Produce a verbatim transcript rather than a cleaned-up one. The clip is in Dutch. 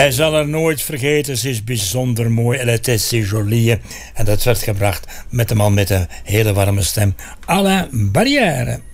Hij zal haar nooit vergeten, ze is bijzonder mooi. Elle était si jolie. En dat werd gebracht met de man met een hele warme stem. Alain Barrière.